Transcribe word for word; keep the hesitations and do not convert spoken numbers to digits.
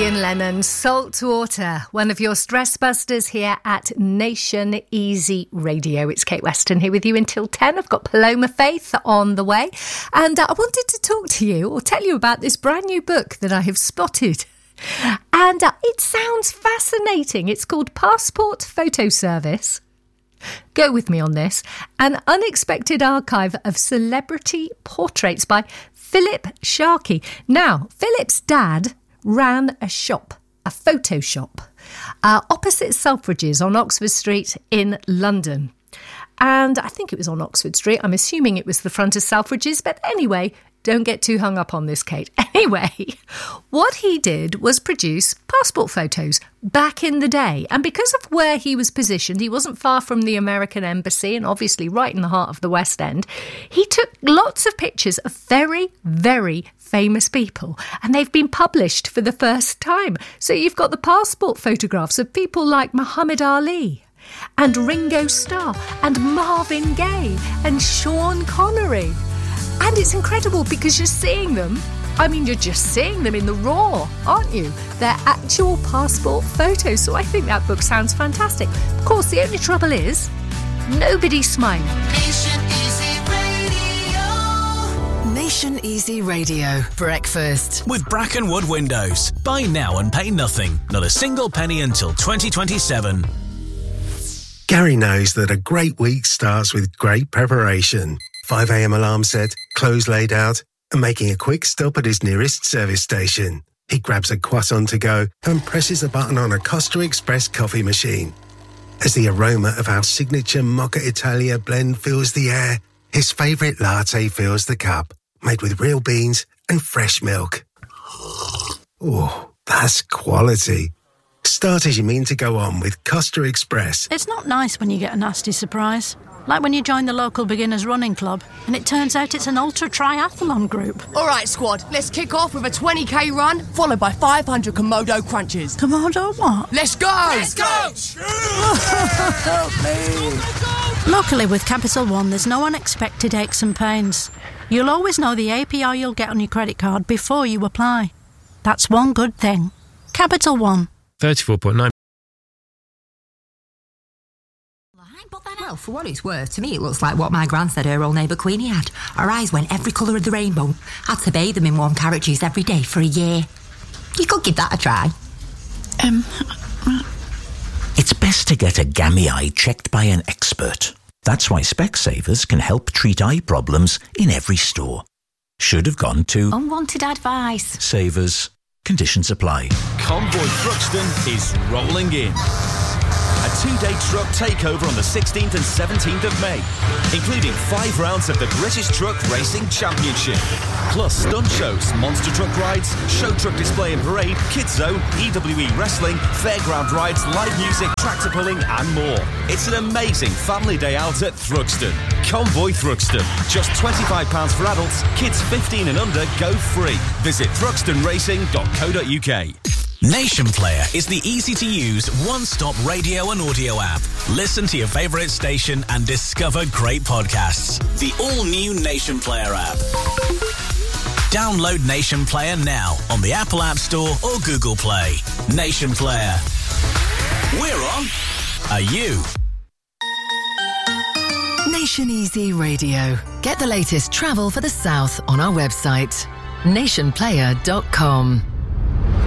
Brian Lennon, Salt Water, one of your stress busters here at Nation Easy Radio. It's Kate Weston here with you until ten. I've got Paloma Faith on the way. And uh, I wanted to talk to you or tell you about this brand new book that I have spotted. And uh, it sounds fascinating. It's called Passport Photo Service. Go with me on this. An unexpected archive of celebrity portraits by Philip Sharkey. Now, Philip's dad ran a shop, a photo shop, uh, opposite Selfridges on Oxford Street in London. And I think it was on Oxford Street. I'm assuming it was the front of Selfridges. But anyway, don't get too hung up on this, Kate. Anyway, what he did was produce passport photos back in the day. And because of where he was positioned, he wasn't far from the American Embassy and obviously right in the heart of the West End. He took lots of pictures of very, very famous people, and they've been published for the first time. So you've got the passport photographs of people like Muhammad Ali and Ringo Starr and Marvin Gaye and Sean Connery. And it's incredible because you're seeing them. I mean, you're just seeing them in the raw, aren't you? They're actual passport photos. So I think that book sounds fantastic. Of course, the only trouble is nobody's smiling. Nation Easy Radio. Nation Easy Radio. Breakfast. With Brackenwood Windows. Buy now and pay nothing. Not a single penny until twenty twenty-seven. Gary knows that a great week starts with great preparation. five a.m. alarm set, clothes laid out, and making a quick stop at his nearest service station. He grabs a croissant to go and presses a button on a Costa Express coffee machine. As the aroma of our signature Mocha Italia blend fills the air, his favourite latte fills the cup, made with real beans and fresh milk. Oh, that's quality. Start as you mean to go on with Costa Express. It's not nice when you get a nasty surprise. Like when you join the local beginners running club and it turns out it's an ultra triathlon group. All right, squad, let's kick off with a twenty k run, followed by five hundred Komodo crunches. Komodo what? Let's go! Let's go! Help me. Luckily with Capital One, there's no unexpected aches and pains. You'll always know the A P R you'll get on your credit card before you apply. That's one good thing. Capital One. thirty-four point nine. Well, for what it's worth, to me it looks like what my gran said her old neighbour Queenie had. Her eyes went every colour of the rainbow. Had to bathe them in warm carrot juice every day for a year. You could give that a try. Um... It's best to get a gammy eye checked by an expert. That's why Specsavers can help treat eye problems in every store. Should have gone to... Unwanted advice. Savers. Conditions apply. Convoy Thruxton is rolling in. A two-day truck takeover on the sixteenth and seventeenth of May, including five rounds of the British Truck Racing Championship, plus stunt shows, monster truck rides, show truck display and parade, kids zone, E W E wrestling, fairground rides, live music, tractor pulling and more. It's an amazing family day out at Thruxton. Convoy Thruxton. Just twenty-five pounds for adults, kids fifteen and under go free. Visit thruxton racing dot co dot uk. Nation Player is the easy-to-use, one-stop radio and audio app. Listen to your favourite station and discover great podcasts. The all-new Nation Player app. Download Nation Player now on the Apple App Store or Google Play. Nation Player. We're on. Are you? Nation Easy Radio. Get the latest travel for the South on our website, nation player dot com.